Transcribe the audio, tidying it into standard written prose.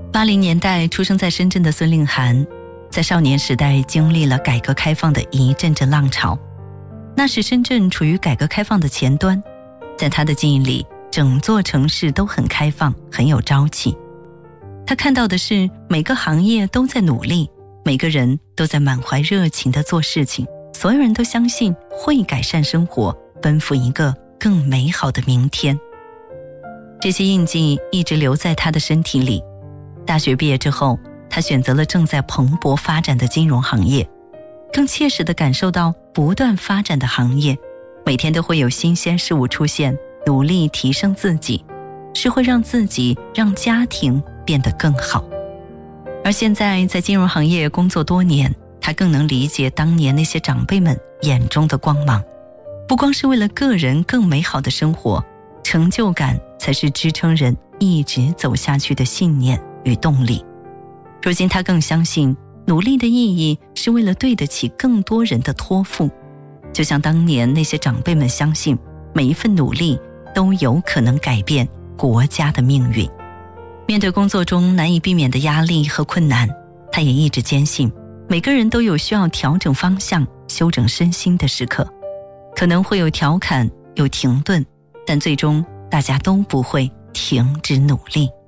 80年代出生在深圳的孙令涵，在少年时代经历了改革开放的一阵阵浪潮。那时深圳处于改革开放的前端，在他的记忆里，整座城市都很开放，很有朝气。他看到的是每个行业都在努力，每个人都在满怀热情地做事情，所有人都相信会改善生活，奔赴一个更美好的明天。这些印记一直留在他的身体里。大学毕业之后，他选择了正在蓬勃发展的金融行业，更切实地感受到不断发展的行业，每天都会有新鲜事物出现，努力提升自己，是会让自己让家庭变得更好。而现在在金融行业工作多年，他更能理解当年那些长辈们眼中的光芒。不光是为了个人更美好的生活，成就感才是支撑人一直走下去的信念与动力。如今他更相信努力的意义是为了对得起更多人的托付，就像当年那些长辈们相信每一份努力都有可能改变国家的命运。面对工作中难以避免的压力和困难，他也一直坚信每个人都有需要调整方向、修整身心的时刻，可能会有调侃，有停顿，但最终大家都不会停止努力。